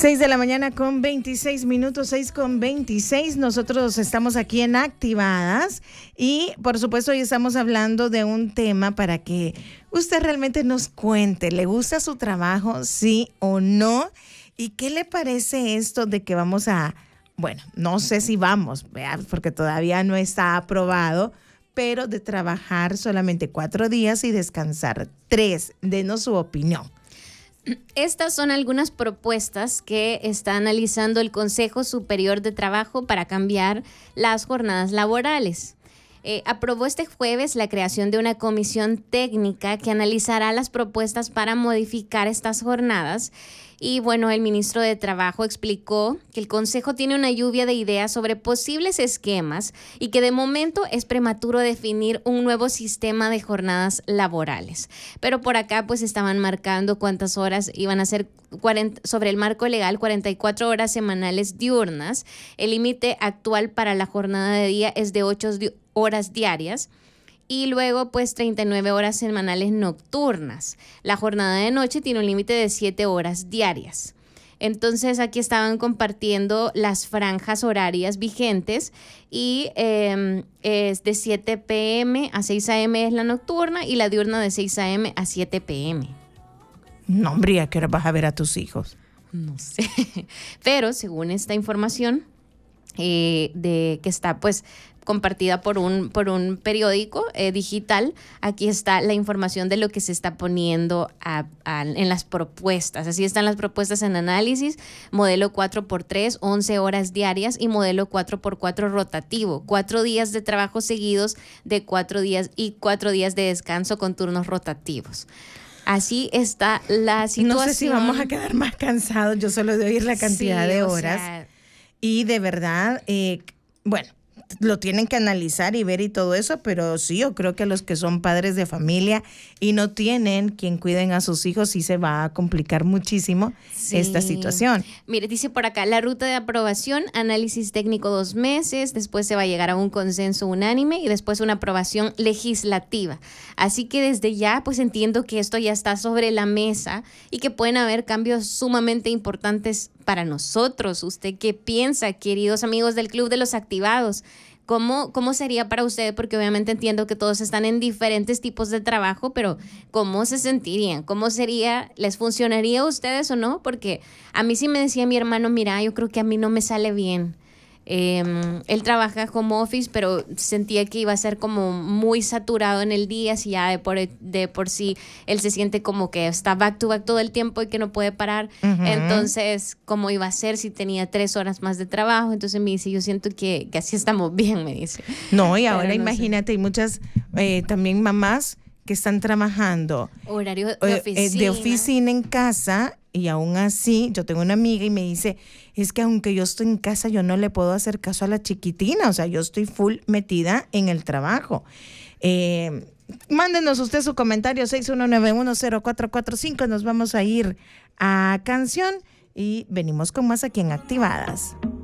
6 de la mañana con 26 minutos, 6:26. Nosotros estamos aquí en Activadas y por supuesto hoy estamos hablando de un tema para que usted realmente nos cuente. ¿Le gusta su trabajo, sí o no? ¿Y qué le parece esto de que vamos a, bueno, no sé si vamos, porque todavía no está aprobado, pero de trabajar solamente 4 días y descansar 3? Denos su opinión. Estas son algunas propuestas que está analizando el Consejo Superior de Trabajo para cambiar las jornadas laborales. Aprobó este jueves la creación de una comisión técnica que analizará las propuestas para modificar estas jornadas. Y bueno, el ministro de Trabajo explicó que el Consejo tiene una lluvia de ideas sobre posibles esquemas y que de momento es prematuro definir un nuevo sistema de jornadas laborales. Pero por acá pues estaban marcando cuántas horas iban a ser sobre el marco legal, 44 horas semanales diurnas. El límite actual para la jornada de día es de 8 horas diarias. Y luego, pues, 39 horas semanales nocturnas. La jornada de noche tiene un límite de 7 horas diarias. Entonces, aquí estaban compartiendo las franjas horarias vigentes y es de 7 p.m. a 6 a.m. es la nocturna y la diurna de 6 a.m. a 7 p.m. No, hombre, ¿a qué hora vas a ver a tus hijos? No sé. Pero, según esta información de que está, pues, compartida por un periódico digital, aquí está la información de lo que se está poniendo en las propuestas. Así están las propuestas en análisis: modelo 4x3, 11 horas diarias, y modelo 4x4 rotativo, 4 días de trabajo seguidos de 4 días y 4 días de descanso con turnos rotativos. Así está la situación. No sé si vamos a quedar más cansados, yo solo de oír la cantidad de horas. Y de verdad, bueno, lo tienen que analizar y ver y todo eso, pero sí, yo creo que los que son padres de familia y no tienen quien cuiden a sus hijos, sí se va a complicar muchísimo esta situación. Mire, dice por acá, la ruta de aprobación, análisis técnico 2 meses, después se va a llegar a un consenso unánime y después una aprobación legislativa. Así que desde ya, pues entiendo que esto ya está sobre la mesa y que pueden haber cambios sumamente importantes para nosotros. ¿Usted qué piensa, queridos amigos del Club de los Activados? ¿Cómo sería para usted? Porque obviamente entiendo que todos están en diferentes tipos de trabajo, pero ¿cómo se sentirían? ¿Cómo sería? ¿Les funcionaría a ustedes o no? Porque a mí sí me decía mi hermano, mira, yo creo que a mí no me sale bien. Él trabaja home office, pero sentía que iba a ser como muy saturado en el día, si ya de por sí él se siente como que está back to back todo el tiempo y que no puede parar. Entonces, ¿cómo iba a ser si tenía 3 horas más de trabajo? Entonces me dice, yo siento que así estamos bien, me dice. No, y ahora imagínate, hay muchas también mamás que están trabajando horario de oficina en casa, y aún así yo tengo una amiga y me dice, es que aunque yo estoy en casa, yo no le puedo hacer caso a la chiquitina, o sea, yo estoy full metida en el trabajo. Mándenos usted su comentario, 61910445. Nos vamos a ir a canción y venimos con más aquí en Activadas.